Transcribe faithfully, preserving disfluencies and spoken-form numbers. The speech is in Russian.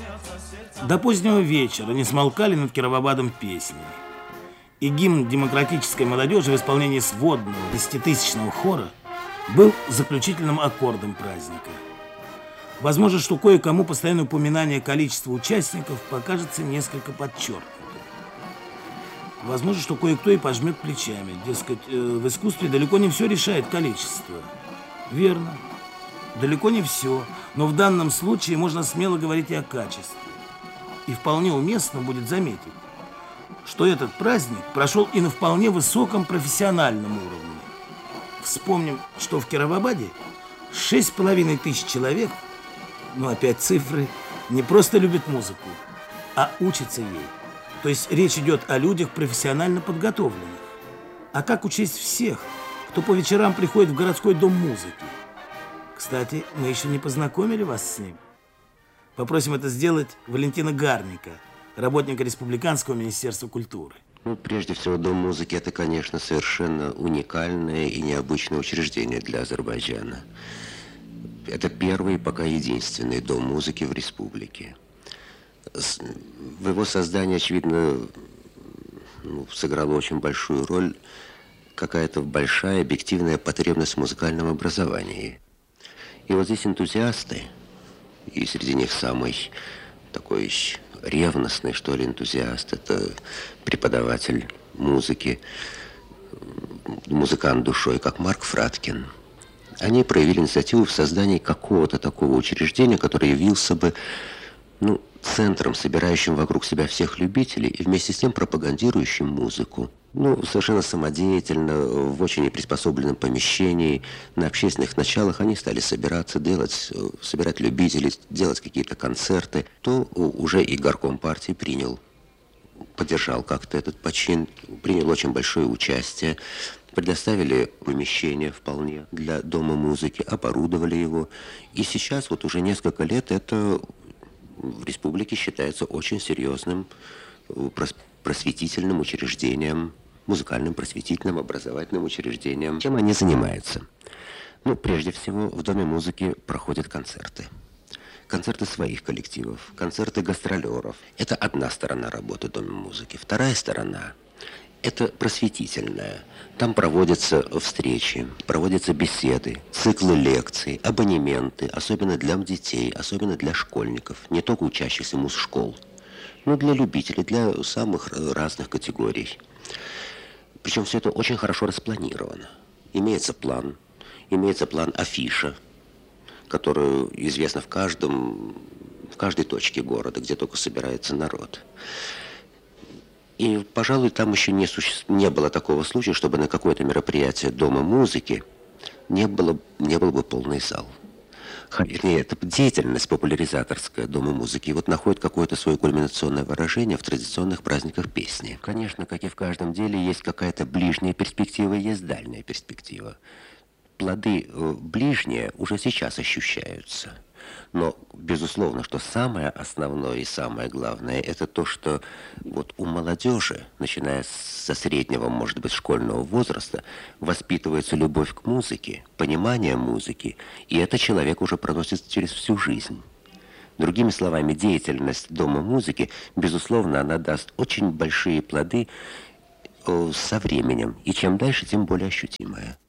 До позднего вечера не смолкали над Кировобадом песни. И гимн демократической молодежи в исполнении сводного десятитысячного хора был заключительным аккордом праздника. Возможно, что кое-кому постоянное упоминание количества участников покажется несколько подчеркнутым. Возможно, что кое-кто и пожмет плечами. Дескать, в искусстве далеко не все решает количество. Верно. Далеко не все. Но в данном случае можно смело говорить и о качестве. И вполне уместно будет заметить, что этот праздник прошел и на вполне высоком профессиональном уровне. Вспомним, что в Кировобаде шесть с половиной тысяч человек, ну опять цифры, не просто любят музыку, а учатся ей. То есть речь идет о людях профессионально подготовленных. А как учесть всех, кто по вечерам приходит в городской дом музыки? Кстати, мы еще не познакомили вас с ним. Попросим это сделать Валентина Гарника, работника Республиканского министерства культуры. Ну, прежде всего, Дом музыки – это, конечно, совершенно уникальное и необычное учреждение для Азербайджана. Это первый и пока единственный дом музыки в республике. В его создании, очевидно, ну, сыграла очень большую роль какая-то большая объективная потребность в музыкальном образовании. И вот здесь энтузиасты, и среди них самый такой ревностный, что ли, энтузиаст, это преподаватель музыки, музыкант душой, как Марк Фраткин. Они проявили инициативу в создании какого-то такого учреждения, которое явился бы, ну, центром, собирающим вокруг себя всех любителей и вместе с тем пропагандирующим музыку. Ну, совершенно самодеятельно, в очень неприспособленном помещении, на общественных началах они стали собираться, делать, собирать любителей, делать какие-то концерты. То уже и горком партии принял, поддержал как-то этот почин, принял очень большое участие. Предоставили помещение вполне для Дома музыки, оборудовали его. И сейчас вот уже несколько лет это в республике считается очень серьезным просветительным учреждением, музыкальным просветительным образовательным учреждением. Чем они занимаются? Ну, прежде всего, в Доме музыки проходят концерты. Концерты своих коллективов, концерты гастролеров. Это одна сторона работы Дома музыки. Вторая сторона – это просветительная. Там проводятся встречи, проводятся беседы, циклы лекций, абонементы, особенно для детей, особенно для школьников, не только учащихся музшкол, но для любителей, для самых разных категорий. Причем все это очень хорошо распланировано. Имеется план, имеется план афиша, которую известна в каждом, в каждой точке города, где только собирается народ. И, пожалуй, там еще не, суще... не было такого случая, чтобы на какое-то мероприятие Дома музыки не было, не был бы полный зал. Вернее, эта деятельность популяризаторская Дома музыки вот находит какое-то свое кульминационное выражение в традиционных праздниках песни. Конечно, как и в каждом деле, есть какая-то ближняя перспектива и есть дальняя перспектива. Плоды ближние уже сейчас ощущаются. Но, безусловно, что самое основное и самое главное, это то, что вот у молодежи, начиная со среднего, может быть, школьного возраста, воспитывается любовь к музыке, понимание музыки, и это человек уже проносится через всю жизнь. Другими словами, деятельность Дома музыки, безусловно, она даст очень большие плоды со временем, и чем дальше, тем более ощутимая.